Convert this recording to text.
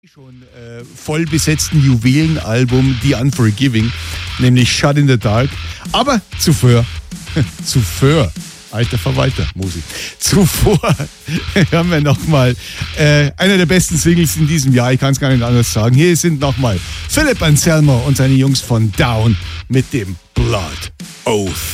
Schon voll besetzten Juwelenalbum The Unforgiving, nämlich Shut in the Dark. Aber zuvor, alter Verwalter, Musik. Zuvor haben wir nochmal einer der besten Singles in diesem Jahr, ich kann es gar nicht anders sagen. Hier sind nochmal Philip Anselmo und seine Jungs von Down mit dem Blood Oath.